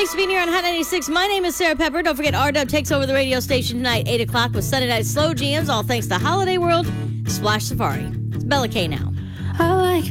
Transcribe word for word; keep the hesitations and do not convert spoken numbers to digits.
Thanks for being here on Hot ninety-six. My name is Sarah Pepper. Don't forget, R-Dub takes over the radio station tonight, eight o'clock, with Sunday Night Slow Jams, all thanks to Holiday World Splash Safari. It's Bella K now. I like